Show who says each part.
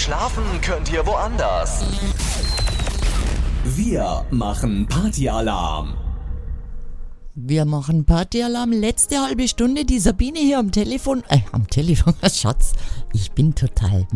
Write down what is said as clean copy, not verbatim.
Speaker 1: Schlafen könnt ihr woanders. Wir machen Partyalarm.
Speaker 2: Wir machen Partyalarm. Letzte halbe Stunde die Sabine hier am Telefon. Schatz, ich bin total